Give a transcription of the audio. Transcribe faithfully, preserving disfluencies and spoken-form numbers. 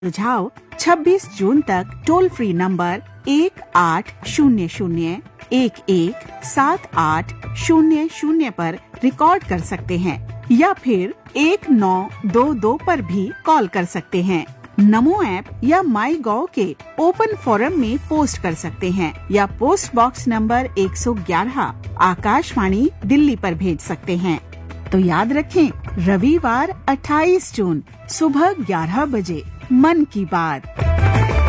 सुझाव छब्बीस जून तक टोल फ्री नंबर एक आठ शून्य शून्य एक एक सात आठ शून्य शून्य पर रिकॉर्ड कर सकते हैं या फिर एक नौ दो दो पर भी कॉल कर सकते हैं। नमो ऐप या माई गॉव के ओपन फोरम में पोस्ट कर सकते हैं या पोस्ट बॉक्स नंबर एक सौ ग्यारह आकाशवाणी दिल्ली पर भेज सकते हैं। तो याद रखें, रविवार अट्ठाईस जून सुबह ग्यारह बजे मन की बात।